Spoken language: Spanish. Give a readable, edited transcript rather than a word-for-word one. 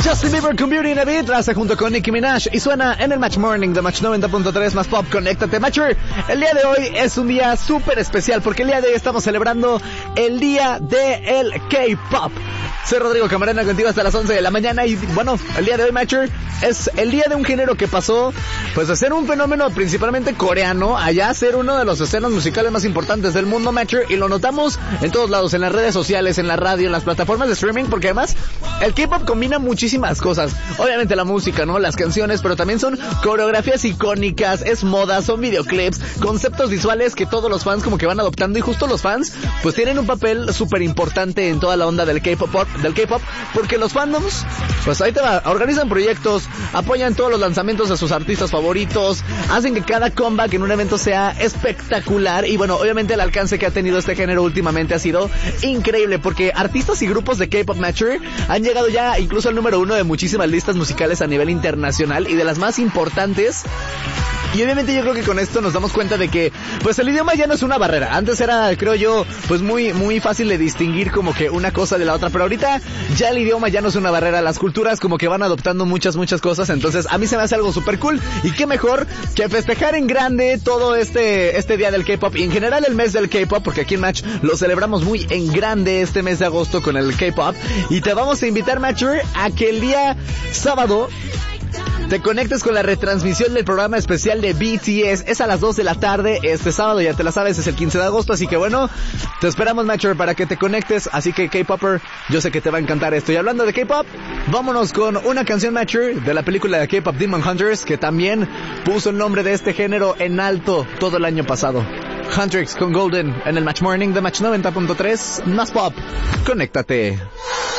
Justin Bieber con Beauty in a Beat, hace junto con Nicki Minaj y suena en el Match Morning de Match 90.3 más Pop. Conéctate, Matcher. El día de hoy es un día súper especial porque el día de hoy estamos celebrando el día del K-Pop. Soy Rodrigo Camarena contigo hasta las 11 de la mañana y bueno, el día de hoy, Matcher, es el día de un género que pasó pues de ser un fenómeno principalmente coreano allá a ser uno de los escenas musicales más importantes del mundo, Matcher, y lo notamos en todos lados, en las redes sociales, en la radio, en las plataformas de streaming, porque además el K-Pop combina muchísimas cosas. Obviamente la música, ¿no? Las canciones, pero también son coreografías icónicas, es moda, son videoclips, conceptos visuales que todos los fans como que van adoptando y justo los fans pues tienen un papel súper importante en toda la onda del K-Pop, porque los fandoms pues ahí te va, organizan proyectos, apoyan todos los lanzamientos de sus artistas favoritos, hacen que cada comeback en un evento sea espectacular y bueno, obviamente el alcance que ha tenido este género últimamente ha sido increíble porque artistas y grupos de K-Pop, Matcher, han llegado ya incluso al número 1 de muchísimas listas musicales a nivel internacional y de las más importantes. Y obviamente yo creo que con esto nos damos cuenta de que pues el idioma ya no es una barrera. Antes era, creo yo, pues muy fácil de distinguir como que una cosa de la otra, pero ahorita ya el idioma ya no es una barrera. Las culturas como que van adoptando muchas cosas, entonces a mí se me hace algo súper cool. Y qué mejor que festejar en grande todo este día del K-Pop y en general el mes del K-Pop, porque aquí en Match lo celebramos muy en grande este mes de agosto con el K-Pop. Y te vamos a invitar, Matcher, a que el día sábado te conectes con la retransmisión del programa especial de BTS. Es a las 2 de la tarde este sábado, ya te la sabes, es el 15 de agosto, así que bueno, te esperamos, Matcher, para que te conectes. Así que K-Popper, yo sé que te va a encantar esto. Y hablando de K-Pop, vámonos con una canción, Matcher, de la película de K-Pop Demon Hunters, que también puso el nombre de este género en alto todo el año pasado. Huntrix con Golden en el Match Morning de Match 90.3 más Pop. Conéctate.